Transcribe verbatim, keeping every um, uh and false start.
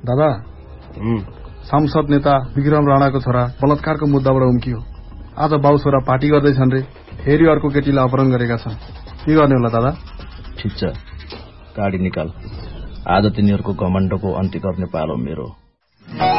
दादा सांसद नेता विक्रम राणाको छोरा बलात्कारको मुद्दाबाट उम्कियो। आज बाउ छोरा पार्टी गर्दैछन् रे, फेरि अर्को केटीलाई अपहरण गरेका छन्। के गर्ने होला दादा? ठिक छ, गाडी निकाल। आज तिनीहरूको घमण्डको अन्त्य गर्ने पालो मेरो।